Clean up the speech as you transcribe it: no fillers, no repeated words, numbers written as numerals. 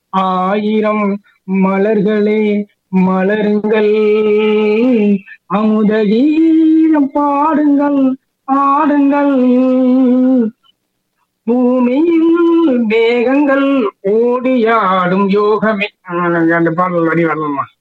ஆயிரம் மலர்களே மலருங்கள், அமுத கீதம் பாடுங்கள் ஆடுங்கள், பூமியில் மேகங்கள் ஓடியாடும் யோகமே. அந்த பாடல் வரி வரலாமா?